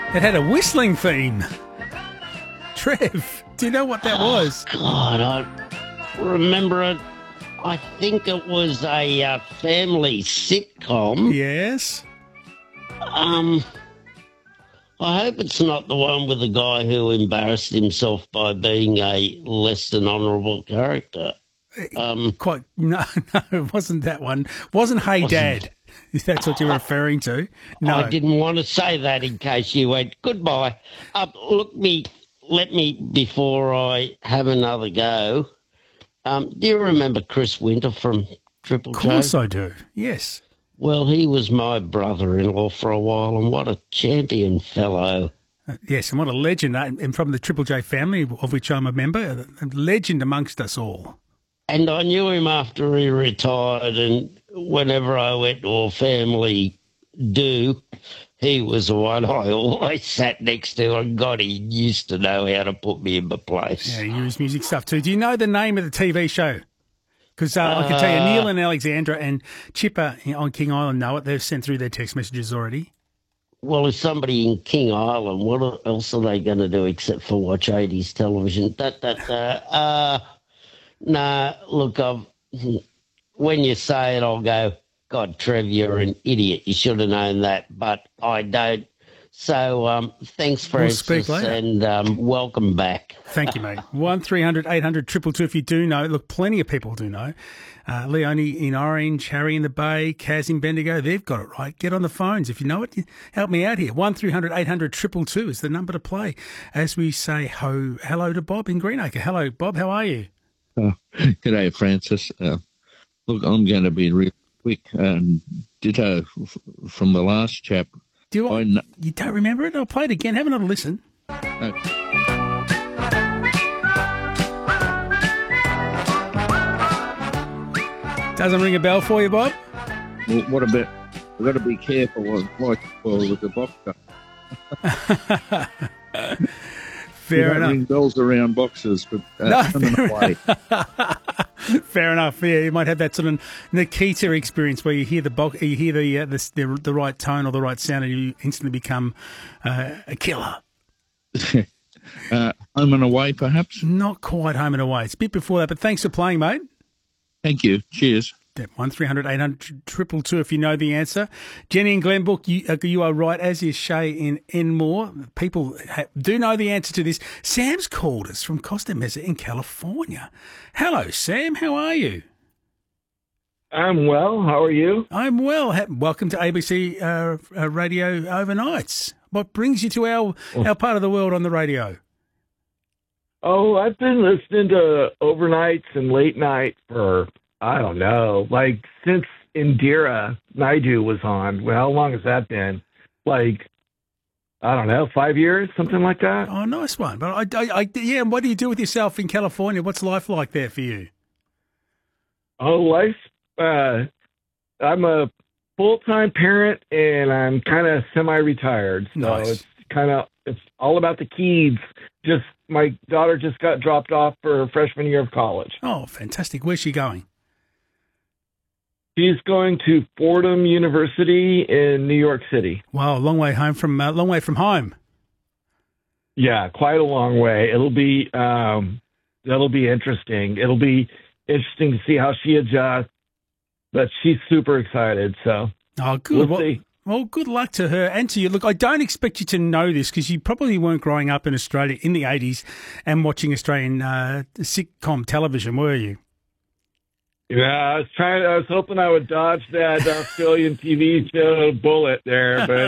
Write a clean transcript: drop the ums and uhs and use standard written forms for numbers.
It had a whistling theme. Trev, do you know what that was? God, I remember it. I think it was a family sitcom. Yes. I hope it's not the one with the guy who embarrassed himself by being a less than honourable character. No, it wasn't that one. Wasn't Hey Dad, if that's what you're referring to. No. I didn't want to say that in case you went, goodbye. Let me, before I have another go, do you remember Chris Winter from Triple J? Of course I do, yes. Well, he was my brother-in-law for a while, and what a champion fellow. Yes, and what a legend, and from the Triple J family, of which I'm a member, a legend amongst us all. And I knew him after he retired, and whenever I went to a family do, he was the one I always sat next to, and God, he used to know how to put me in my place. Yeah, he knew his music stuff too. Do you know the name of the TV show? Because I can tell you, Neil and Alexandra and Chipper on King Island know it. They've sent through their text messages already. Well, if somebody in King Island, what else are they going to do except for watch 80s television? Nah, look, when you say it, I'll go, God, Trev, you're an idiot. You should have known that, but I don't. So thanks, Francis, and welcome back. Thank you, mate. 1300 800 222 if you do know. Look, plenty of people do know. Leonie in Orange, Harry in the Bay, Kaz in Bendigo, they've got it right. Get on the phones. If you know it, help me out here. 1300 800 222 is the number to play as we say hello to Bob in Greenacre. Hello, Bob. How are you? G'day, Francis. Look, I'm going to be real quick. Ditto from the last chap. You don't remember it? I'll play it again. Have another listen. Doesn't ring a bell for you, Bob? Well, what about? I've got to be careful with the boxer. Fair enough. Ring bells around boxes, but fair enough. Yeah, you might have that sort of Nikita experience where you hear the right tone or the right sound, and you instantly become a killer. Home and away, perhaps. Not quite home and away. It's a bit before that, but thanks for playing, mate. Thank you. Cheers. 1300 800 222 if you know the answer. Jenny in Glenbrook, you are right, as is Shay in Enmore. People do know the answer to this. Sam's called us from Costa Mesa in California. Hello, Sam. How are you? I'm well. How are you? I'm well. Welcome to ABC Radio Overnights. What brings you to our part of the world on the radio? Oh, I've been listening to overnights and late night for, I don't know, like since Indira Naidu was on. Well, how long has that been? Like, I don't know, 5 years, something like that. Oh, nice one. But yeah. What do you do with yourself in California? What's life like there for you? Oh, life. I'm a full-time parent and I'm kind of semi-retired. So Nice. it's all about the kids. Just my daughter just got dropped off for her freshman year of college. Oh, fantastic. Where's she going? She's going to Fordham University in New York City. Wow, long way from home. Yeah, quite a long way. That'll be interesting. It'll be interesting to see how she adjusts, but she's super excited. So, good. We'll see. Well, good luck to her and to you. Look, I don't expect you to know this because you probably weren't growing up in Australia in the 80s and watching Australian sitcom television, were you? Yeah, I was hoping I would dodge that Australian TV show bullet there, but